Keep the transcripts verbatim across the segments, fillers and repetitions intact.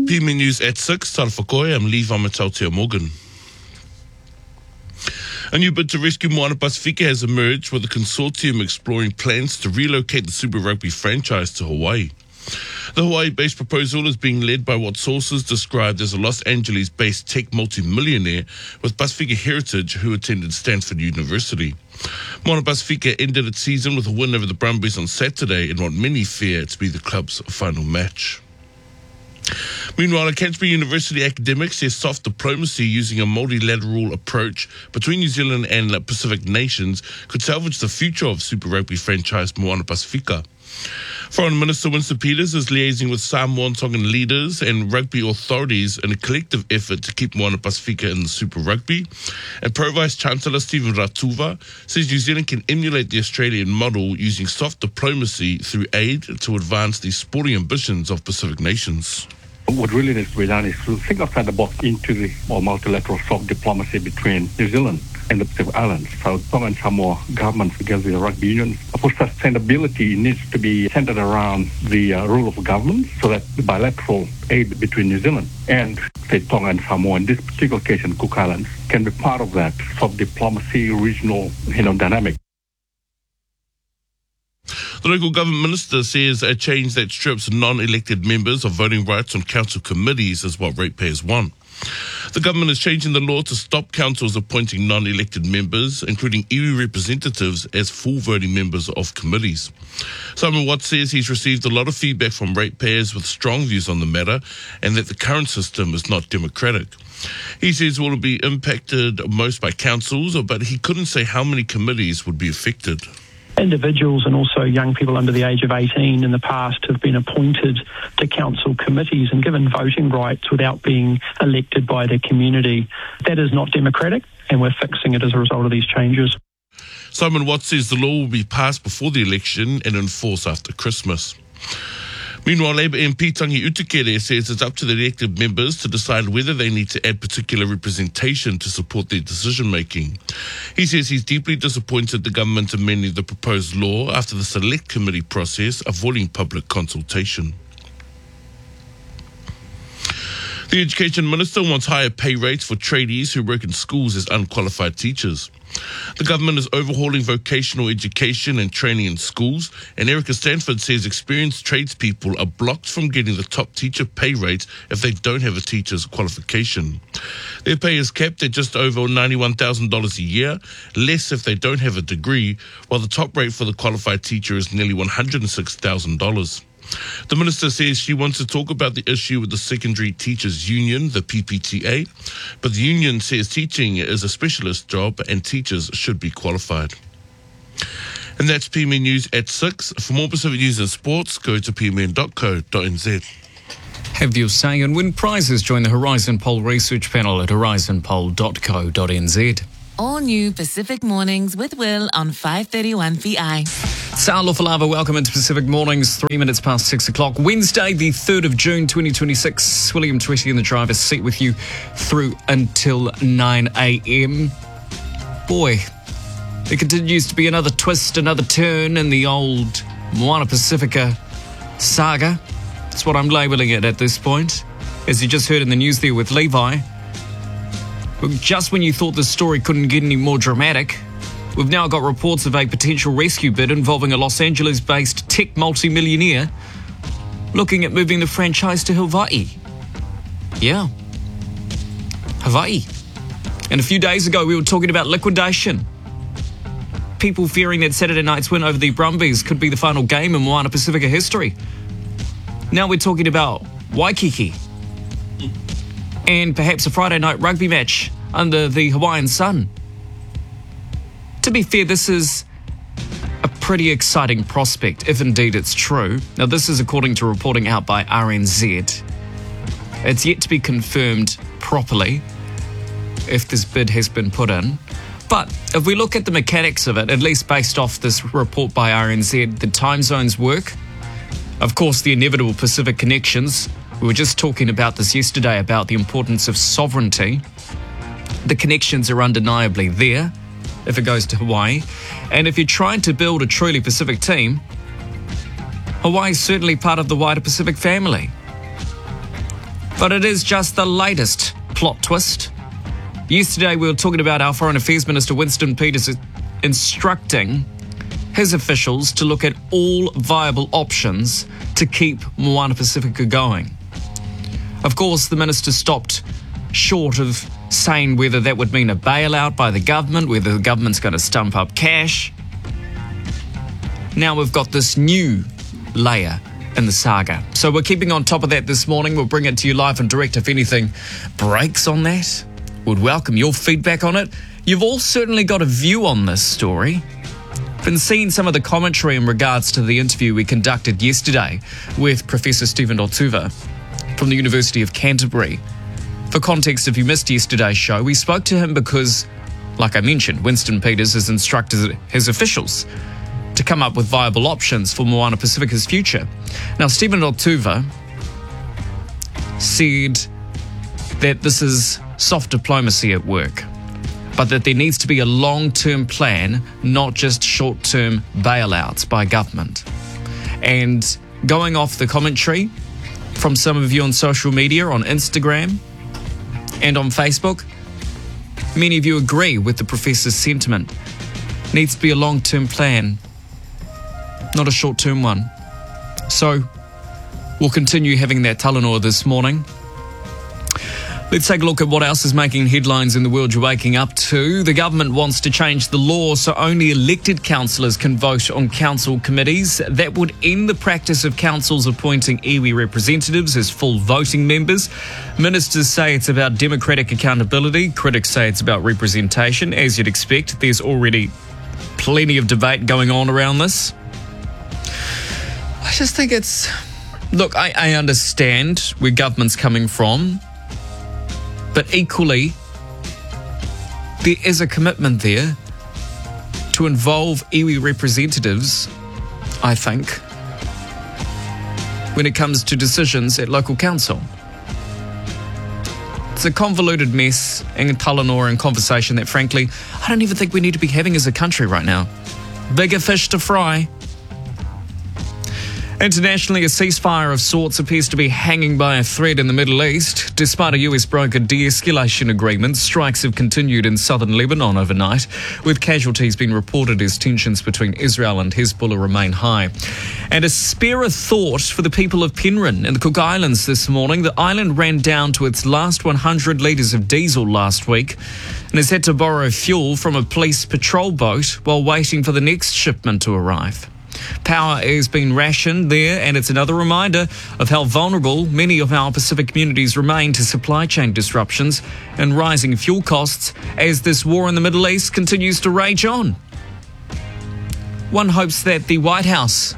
P M News at six, Tara Whakoe, I'm Lee Vamatautia Morgan. A new bid to rescue Moana Pasifika has emerged with a consortium exploring plans to relocate the Super Rugby franchise to Hawaii. The Hawaii-based proposal is being led by what sources described as a Los Angeles-based tech multi-millionaire with Pasifika heritage who attended Stanford University. Moana Pasifika ended its season with a win over the Brumbies on Saturday in what many fear to be the club's final match. Meanwhile, a Canterbury University academic says soft diplomacy using a multilateral approach between New Zealand and Pacific nations could salvage the future of Super Rugby franchise Moana Pasifika. Foreign Minister Winston Peters is liaising with Samoan Tongan leaders and rugby authorities in a collective effort to keep Moana Pasifika in the Super Rugby. And Pro Vice Chancellor Stephen Ratuva says New Zealand can emulate the Australian model using soft diplomacy through aid to advance the sporting ambitions of Pacific nations. What really needs to be done is to think outside the box into the more multilateral soft diplomacy between New Zealand and the Pacific Islands. So Tonga and Samoa governments together with the rugby unions. For sustainability, it needs to be centered around the uh, rule of government so that the bilateral aid between New Zealand and, say, Tonga and Samoa, in this particular case in Cook Islands, can be part of that soft diplomacy, regional, you know, dynamic. The local government minister says a change that strips non-elected members of voting rights on council committees is what ratepayers want. The government is changing the law to stop councils appointing non-elected members, including iwi representatives, as full voting members of committees. Simon Watts says he's received a lot of feedback from ratepayers with strong views on the matter and that the current system is not democratic. He says it will be impacted most by councils, but he couldn't say how many committees would be affected. Individuals and also young people under the age of eighteen in the past have been appointed to council committees and given voting rights without being elected by their community. That is not democratic, and we're fixing it as a result of these changes. Simon Watts says the law will be passed before the election and in force after Christmas. Meanwhile, Labour M P Tangi Utukere says it's up to the elected members to decide whether they need to add particular representation to support their decision-making. He says he's deeply disappointed the government amended the proposed law after the select committee process, avoiding public consultation. The Education Minister wants higher pay rates for tradies who work in schools as unqualified teachers. The government is overhauling vocational education and training in schools, and Erica Stanford says experienced tradespeople are blocked from getting the top teacher pay rates if they don't have a teacher's qualification. Their pay is capped at just over ninety-one thousand dollars a year, less if they don't have a degree, while the top rate for the qualified teacher is nearly one hundred six thousand dollars. The minister says she wants to talk about the issue with the Secondary Teachers Union, the P P T A, but the union says teaching is a specialist job and teachers should be qualified. And that's P M N News at six. For more Pacific news and sports, go to p m n dot co dot n z. Have your say and win prizes. Join the Horizon Poll research panel at horizon poll dot co dot n z. All new Pacific Mornings with Will on five thirty-one V I. Sa'alofa Lava, welcome into Pacific Mornings, three minutes past six o'clock. Wednesday, the third of June, twenty twenty-six. William Twitty in the driver's seat with you through until nine a.m. Boy, there continues to be another twist, another turn in the old Moana Pasifika saga. That's what I'm labelling it at this point. As you just heard in the news there with Levi, just when you thought the story couldn't get any more dramatic, we've now got reports of a potential rescue bid involving a Los Angeles-based tech multi-millionaire looking at moving the franchise to Hawaii. Yeah, Hawaii. And a few days ago, we were talking about liquidation. People fearing that Saturday night's win over the Brumbies could be the final game in Moana Pasifika history. Now we're talking about Waikiki and perhaps a Friday night rugby match under the Hawaiian sun. To be fair, this is a pretty exciting prospect, if indeed it's true. Now, this is according to reporting out by R N Z. It's yet to be confirmed properly if this bid has been put in. But if we look at the mechanics of it, at least based off this report by R N Z, the time zones work. Of course, the inevitable Pacific connections. We were just talking about this yesterday, about the importance of sovereignty. The connections are undeniably there if it goes to Hawaii. And if you're trying to build a truly Pacific team, Hawaii is certainly part of the wider Pacific family. But it is just the latest plot twist. Yesterday we were talking about our Foreign Affairs Minister Winston Peters instructing his officials to look at all viable options to keep Moana Pacifica going. Of course, the minister stopped short of saying whether that would mean a bailout by the government, whether the government's going to stump up cash. Now we've got this new layer in the saga. So we're keeping on top of that this morning. We'll bring it to you live and direct if anything breaks on that. Would welcome your feedback on it. You've all certainly got a view on this story. Been seeing some of the commentary in regards to the interview we conducted yesterday with Professor Stephen Otuva from the University of Canterbury. For context, if you missed yesterday's show, we spoke to him because, like I mentioned, Winston Peters has instructed his officials to come up with viable options for Moana Pacifica's future. Now, Stephen Otuva said that this is soft diplomacy at work, but that there needs to be a long-term plan, not just short-term bailouts by government. And going off the commentary from some of you on social media, on Instagram and on Facebook, many of you agree with the professor's sentiment. Needs to be a long-term plan, not a short-term one. So we'll continue having that Talanoa this morning. Let's take a look at what else is making headlines in the world you're waking up to. The government wants to change the law so only elected councillors can vote on council committees. That would end the practice of councils appointing iwi representatives as full voting members. Ministers say it's about democratic accountability. Critics say it's about representation. As you'd expect, there's already plenty of debate going on around this. I just think it's... Look, I, I understand where government's coming from. But equally, there is a commitment there to involve iwi representatives, I think, when it comes to decisions at local council. It's a convoluted mess and Talanoa and conversation that, frankly, I don't even think we need to be having as a country right now. Bigger fish to fry. Internationally, a ceasefire of sorts appears to be hanging by a thread in the Middle East. Despite a U S-brokered de-escalation agreement, strikes have continued in southern Lebanon overnight, with casualties being reported as tensions between Israel and Hezbollah remain high. And a spare a thought for the people of Penryn in the Cook Islands this morning. The island ran down to its last one hundred litres of diesel last week and has had to borrow fuel from a police patrol boat while waiting for the next shipment to arrive. Power has been rationed there, and it's another reminder of how vulnerable many of our Pacific communities remain to supply chain disruptions and rising fuel costs as this war in the Middle East continues to rage on. One hopes that the White House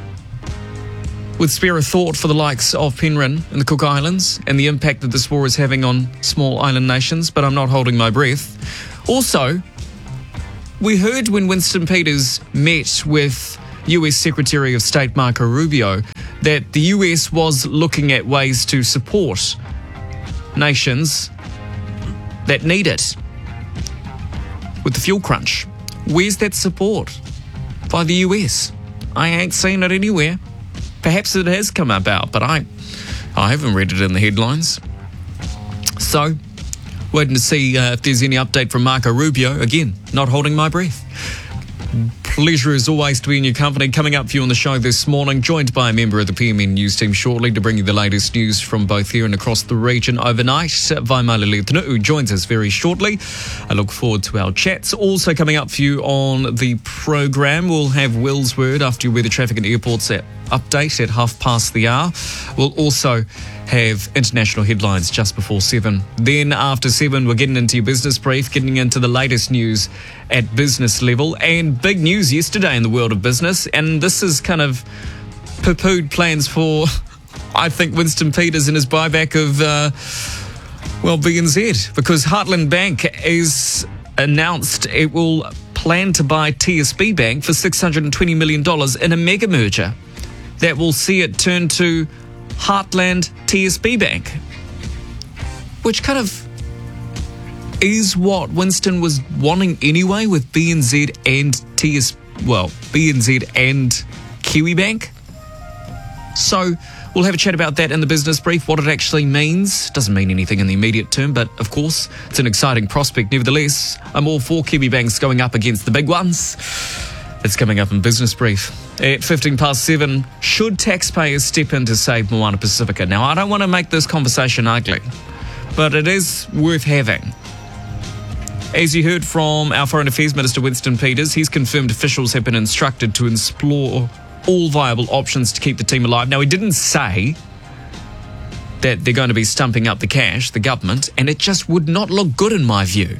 would spare a thought for the likes of Penryn and the Cook Islands and the impact that this war is having on small island nations, but I'm not holding my breath. Also, we heard when Winston Peters met with U S Secretary of State Marco Rubio that the U S was looking at ways to support nations that need it with the fuel crunch. Where's that support by the U S? I ain't seen it anywhere. Perhaps it has come about, but I, I haven't read it in the headlines. So, waiting to see uh, if there's any update from Marco Rubio. Again, not holding my breath. Pleasure as always to be in your company. Coming up for you on the show this morning, joined by a member of the P M N News team shortly to bring you the latest news from both here and across the region overnight. Vaimala Letana, who joins us very shortly. I look forward to our chats. Also coming up for you on the program, we'll have Will's Word after your weather traffic and airports at update at half past the hour. We'll also have international headlines just before seven. Then after seven, we're getting into your business brief, getting into the latest news at business level, and big news yesterday in the world of business. And this is kind of poo-pooed plans for, I think, Winston Peters and his buyback of, uh, well, B N Z, because Heartland Bank has announced it will plan to buy T S B Bank for six hundred twenty million dollars in a mega merger that will see it turn to Heartland T S B Bank, which kind of is what Winston was wanting anyway with B N Z and T S, well, B N Z and Kiwi Bank. So We'll have a chat about that in the business brief, what it actually means. Doesn't mean anything in the immediate term, but of course, it's an exciting prospect. Nevertheless, I'm all for Kiwi banks going up against the big ones. It's coming up in business brief. At fifteen past seven, should taxpayers step in to save Moana Pacifica? Now, I don't want to make this conversation ugly, but it is worth having. As you heard from our Foreign Affairs Minister Winston Peters, he's confirmed officials have been instructed to explore all viable options to keep the team alive. Now, he didn't say that they're going to be stumping up the cash, the government, and it just would not look good in my view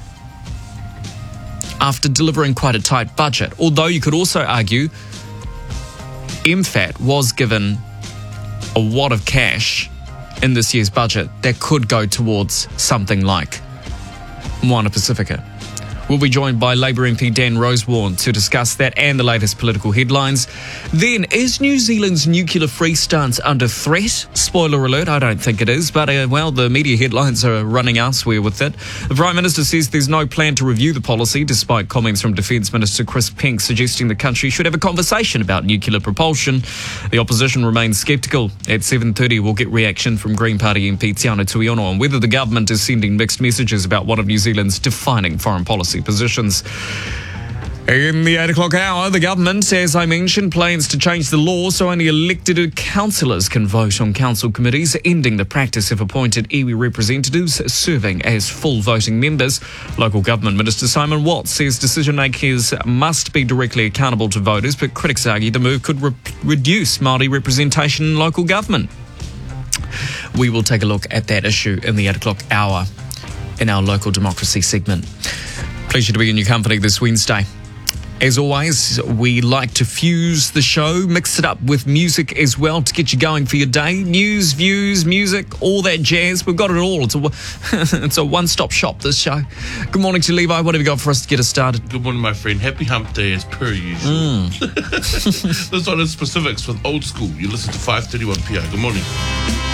after delivering quite a tight budget. Although you could also argue M FAT was given a wad of cash in this year's budget that could go towards something like Moana Pacifica. We'll be joined by Labour M P Dan Rosewarne to discuss that and the latest political headlines. Then, is New Zealand's nuclear-free stance under threat? Spoiler alert, I don't think it is, but, uh, well, the media headlines are running elsewhere with it. The Prime Minister says there's no plan to review the policy, despite comments from Defence Minister Chris Pink suggesting the country should have a conversation about nuclear propulsion. The opposition remains sceptical. At seven thirty, we'll get reaction from Green Party M P Tiana Tuiono on whether the government is sending mixed messages about one of New Zealand's defining foreign policy positions. In the eight o'clock hour, the government, as I mentioned, plans to change the law so only elected councillors can vote on council committees, ending the practice of appointed iwi representatives serving as full voting members. Local Government Minister Simon Watts says decision makers must be directly accountable to voters, but critics argue the move could re- reduce Māori representation in local government. We will take a look at that issue in the eight o'clock hour in our local democracy segment. Pleasure to be in your company this Wednesday. As always, we like to fuse the show, mix it up with music as well to get you going for your day. News, views, music, all that jazz. We've got it all. It's a, it's a one-stop shop, this show. Good morning to Levi. What have you got for us to get us started? Good morning, my friend. Happy hump day as per usual. Mm. This one is specifics with Old School. You listen to five thirty-one P I. Good morning.